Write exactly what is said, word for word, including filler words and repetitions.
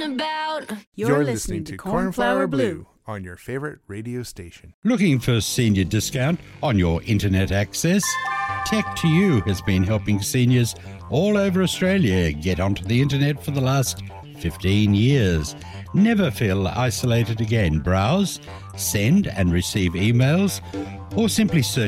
about. You're, You're listening to Cornflower Blue on your favorite radio station. Looking for senior discount on your internet access? Tech to You has been helping seniors all over Australia get onto the internet for the last fifteen years. Never feel isolated again. Browse, send and receive emails, or simply search